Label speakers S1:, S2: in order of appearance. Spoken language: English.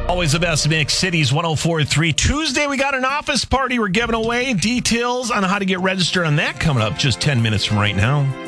S1: Always the best mix, Cities 104.3. Tuesday, we got an office party we're giving away. Details on how to get registered on that coming up just 10 minutes from right now.